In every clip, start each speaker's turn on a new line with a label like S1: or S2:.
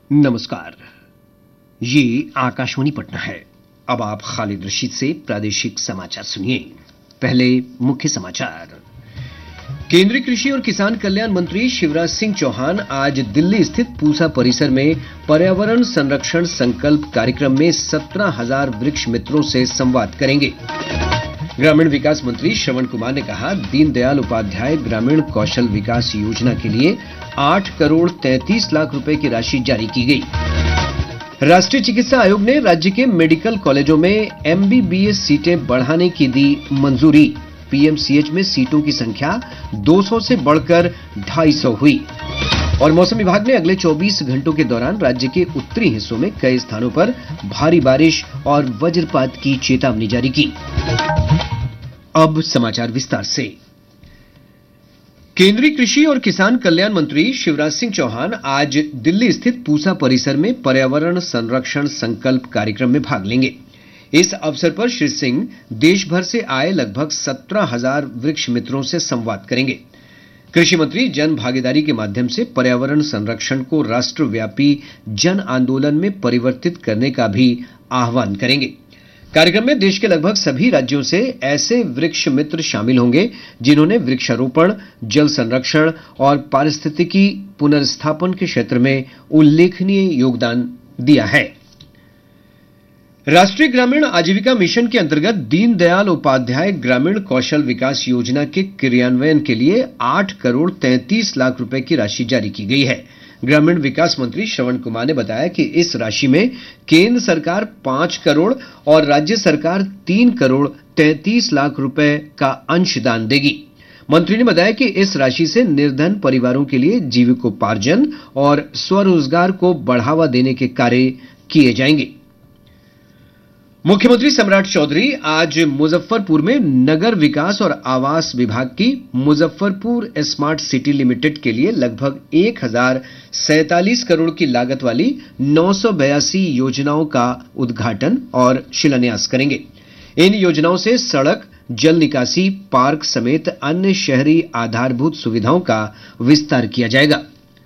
S1: नमस्कार। ये आकाशवाणी पटना है। अब आप खालिद रशीद से प्रादेशिक समाचार सुनिए। पहले मुख्य समाचार। केंद्रीय कृषि और किसान कल्याण मंत्री शिवराज सिंह चौहान आज दिल्ली स्थित पूसा परिसर में पर्यावरण संरक्षण संकल्प कार्यक्रम में 17,000 वृक्ष मित्रों से संवाद करेंगे। ग्रामीण विकास मंत्री श्रवण कुमार ने कहा, दीनदयाल उपाध्याय ग्रामीण कौशल विकास योजना के लिए 8 करोड़ 33 लाख रुपए की राशि जारी की गई। राष्ट्रीय चिकित्सा आयोग ने राज्य के मेडिकल कॉलेजों में एमबीबीएस सीटें बढ़ाने की दी मंजूरी। पीएमसीएच में सीटों की संख्या 200 से बढ़कर 250 हुई। और मौसम विभाग ने अगले 24 घंटों के दौरान राज्य के उत्तरी हिस्सों में कई स्थानों पर भारी बारिश और वज्रपात की चेतावनी जारी की। अब समाचार विस्तार से। केंद्रीय कृषि और किसान कल्याण मंत्री शिवराज सिंह चौहान आज दिल्ली स्थित पूसा परिसर में पर्यावरण संरक्षण संकल्प कार्यक्रम में भाग लेंगे। इस अवसर पर श्री सिंह देश भर से आए लगभग 17,000 वृक्ष मित्रों से संवाद करेंगे। कृषि मंत्री जन भागीदारी के माध्यम से पर्यावरण संरक्षण को राष्ट्रव्यापी जन आंदोलन में परिवर्तित करने का भी आह्वान करेंगे। कार्यक्रम में देश के लगभग सभी राज्यों से ऐसे वृक्ष मित्र शामिल होंगे जिन्होंने वृक्षारोपण, जल संरक्षण और पारिस्थितिकी पुनर्स्थापन के क्षेत्र में उल्लेखनीय योगदान दिया है। राष्ट्रीय ग्रामीण आजीविका मिशन के अंतर्गत दीनदयाल उपाध्याय ग्रामीण कौशल विकास योजना के क्रियान्वयन के लिए 8 करोड़ 33 लाख रुपए की राशि जारी की गई है। ग्रामीण विकास मंत्री श्रवण कुमार ने बताया कि इस राशि में केंद्र सरकार 5 करोड़ और राज्य सरकार 3 करोड़ 33 लाख रुपए का अंशदान देगी। मंत्री ने बताया कि इस राशि से निर्धन परिवारों के लिए जीविकोपार्जन और स्वरोजगार को बढ़ावा देने के कार्य किए जाएंगे। मुख्यमंत्री सम्राट चौधरी आज मुजफ्फरपुर में नगर विकास और आवास विभाग की मुजफ्फरपुर स्मार्ट सिटी लिमिटेड के लिए लगभग 1,047 करोड़ की लागत वाली 982 योजनाओं का उद्घाटन और शिलान्यास करेंगे। इन योजनाओं से सड़क, जल निकासी, पार्क समेत अन्य शहरी आधारभूत सुविधाओं का विस्तार किया जाएगा।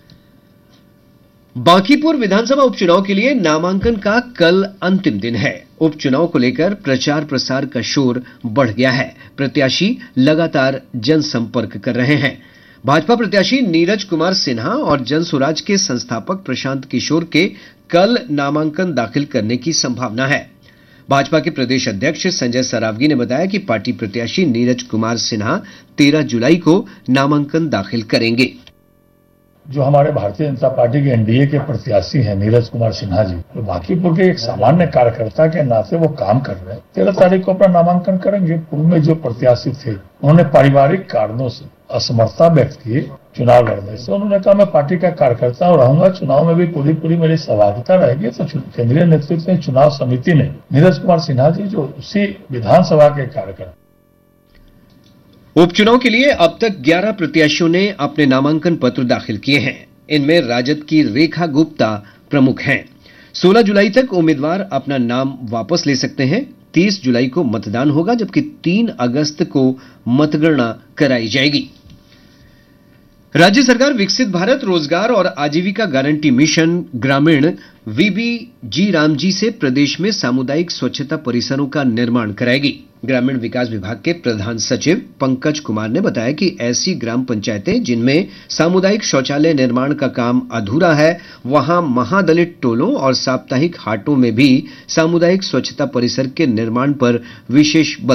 S1: बांकीपुर विधानसभा उपचुनाव के लिए नामांकन का कल अंतिम दिन है। उपचुनाव को लेकर प्रचार प्रसार का शोर बढ़ गया है। प्रत्याशी लगातार जनसंपर्क कर रहे हैं। भाजपा प्रत्याशी नीरज कुमार सिन्हा और जनसुराज के संस्थापक प्रशांत किशोर के कल नामांकन दाखिल करने की संभावना है। भाजपा के प्रदेश अध्यक्ष संजय सरावगी ने बताया कि पार्टी प्रत्याशी नीरज कुमार सिन्हा 13 जुलाई को नामांकन दाखिल करेंगे।
S2: जो हमारे भारतीय जनता पार्टी के एनडीए के प्रत्याशी हैं नीरज कुमार सिन्हा जी, तो बांकीपुर के एक सामान्य कार्यकर्ता के नाते वो काम कर रहे हैं। 13 तारीख को अपना नामांकन करेंगे। पूर्व में जो प्रत्याशी थे उन्होंने पारिवारिक कारणों से असमर्थता व्यक्त की चुनाव लड़ने से। उन्होंने कहा मैं पार्टी का कार्यकर्ता रहूंगा, चुनाव में भी पूरी मेरी सहभागिता रहेगी। तो केंद्रीय नेतृत्व में चुनाव समिति ने नीरज कुमार सिन्हा जी जो उसी विधानसभा के कार्यकर्ता।
S1: उपचुनाव के लिए अब तक 11 प्रत्याशियों ने अपने नामांकन पत्र दाखिल किए हैं। इनमें राजद की रेखा गुप्ता प्रमुख हैं। 16 जुलाई तक उम्मीदवार अपना नाम वापस ले सकते हैं। 30 जुलाई को मतदान होगा, जबकि 3 अगस्त को मतगणना कराई जाएगी। राज्य सरकार विकसित भारत रोजगार और आजीविका गारंटी मिशन ग्रामीण VBG रामजी से प्रदेश में सामुदायिक स्वच्छता परिसरों का निर्माण कराएगी। ग्रामीण विकास विभाग के प्रधान सचिव पंकज कुमार ने बताया कि ऐसी ग्राम पंचायतें जिनमें सामुदायिक शौचालय निर्माण का काम अधूरा है, वहां महादलित टोलों और साप्ताहिक हाटों में भी सामुदायिक स्वच्छता परिसर के निर्माण पर विशेष बल